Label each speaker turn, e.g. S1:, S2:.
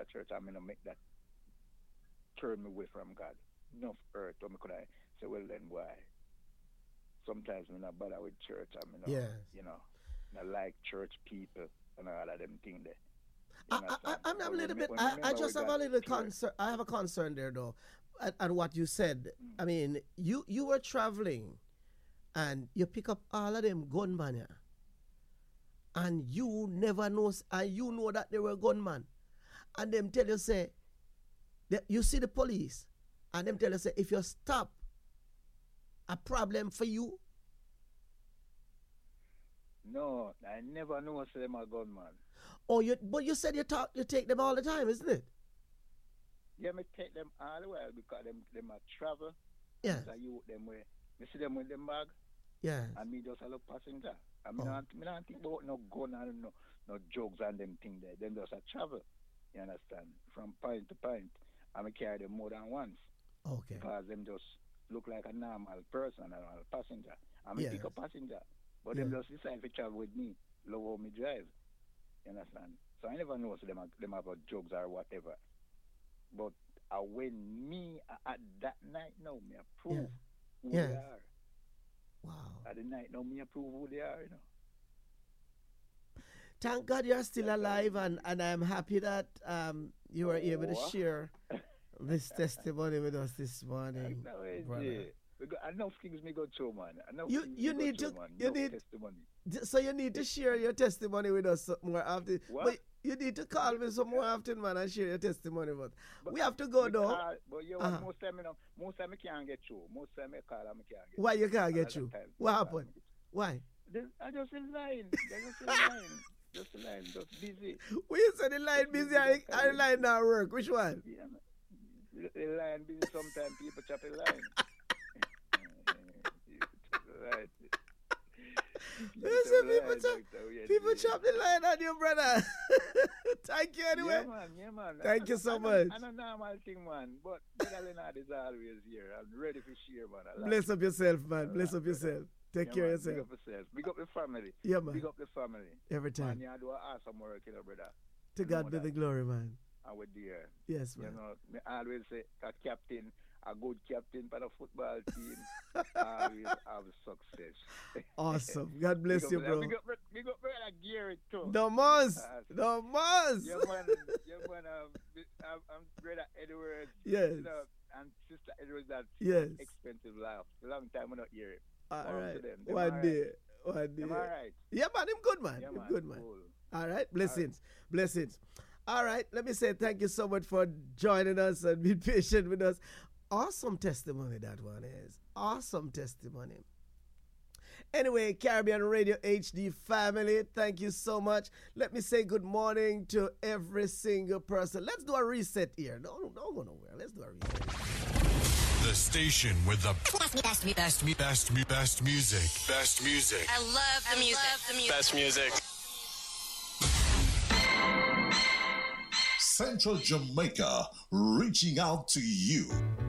S1: church, I'm gonna make that turn me away from God. Enough hurt, or me could I say, well then why? Sometimes I'm not bother with church,
S2: Yes.
S1: I like church people and all of them things there. You
S2: I'm a
S1: But
S2: little bit.
S1: when
S2: I
S1: remember we
S2: just have
S1: got
S2: a little
S1: church,
S2: concern. I have a concern there, though, at what you said. I mean, you were traveling, and you pick up all of them gunmen, yeah, and you never know, and you know that they were gunmen, and them tell you say, you see the police, and them tell you say, if you stop, a problem for you.
S1: no, I never know say them a gunman.
S2: But you said you take them all the time, isn't it?
S1: Yeah, me take them all the while because them a travel.
S2: Yes.
S1: So you them way. Me see them with them bag
S2: Yes.
S1: and me just a look passenger. I mean,
S2: Oh.
S1: me not think about no gun and no drugs and them thing there. Them just a travel. You understand? From point to point. And me carry them more than once.
S2: Okay.
S1: Because them just look like a normal person and a passenger. And me
S2: Yes.
S1: pick a passenger. But them
S2: Yeah.
S1: just decide to travel with me. Love how me drive. You understand? So I never know so them have drugs or whatever. But when me at that night now, me approve who
S2: Yeah.
S1: they are.
S2: Wow.
S1: At the night now, me approve who they are,
S2: Thank God you're still alive, and I'm happy that you were able to
S1: Oh.
S2: share this testimony with us this morning,
S1: No, it's
S2: brother.
S1: it. We got enough things me go through, man. Enough
S2: You-
S1: things
S2: you
S1: me go
S2: need
S1: through,
S2: to-
S1: man.
S2: you
S1: Enough
S2: need-
S1: testimony.
S2: So you need to share your testimony with us more often.
S1: What?
S2: But you need to call me some more often, man, and share your testimony. But we have to go now.
S1: But you
S2: Uh-huh.
S1: most time, most time I can't get through. Most time I call and I can't get
S2: Why you can't
S1: A
S2: get
S1: lot
S2: through?
S1: of times
S2: What
S1: I can't
S2: happened?
S1: get
S2: Why?
S1: through. I just in line. They're just in line. Just in line. Just busy.
S2: We said the line busy, I the line not work. Which one?
S1: Yeah, man. The line busy sometimes. People chop the line. Right.
S2: Listen, people chop the line on you, brother. Thank you anyway.
S1: Yeah, man.
S2: Thank you so much.
S1: I know normal thing, man. But Brother Leonard is always here. I'm ready for share, man. I like
S2: Bless
S1: it.
S2: up yourself, man. Bless up yourself. Take
S1: Yeah,
S2: care
S1: man.
S2: of yourself.
S1: Big up yourself. Big up the family.
S2: Yeah, man.
S1: Big up the family.
S2: Every
S1: Man,
S2: time.
S1: you do an awesome work, brother.
S2: To
S1: You
S2: God
S1: know
S2: be
S1: that.
S2: the glory, man.
S1: And we're there.
S2: Yes,
S1: You
S2: man.
S1: know, me always say a captain, a good captain for the football team, always have success.
S2: Awesome. God bless you, bro.
S1: Big up brother Gary too.
S2: No mas. No mas.
S1: Yeah, man. I'm brother Edwards.
S2: Yes.
S1: You know, and sister Edwards that
S2: Yes.
S1: expensive laugh. Long time we not hear it.
S2: All
S1: Love
S2: right.
S1: to them.
S2: One day. One day.
S1: Am I right?
S2: Yeah, man. Him good, man.
S1: Yeah,
S2: Him
S1: man.
S2: good, man.
S1: Cool.
S2: All right. Blessings. Blessings. All right. Let me say thank you so much for joining us and being patient with us. Awesome testimony that one is. Awesome testimony. Anyway, Caribbean Radio HD family, thank you so much. Let me say good morning to every single person. Let's do a reset here. Don't go nowhere. Let's do a reset.
S3: The station with the best music. Best music.
S4: I love the music.
S5: Best music.
S3: Central Jamaica, reaching out to you.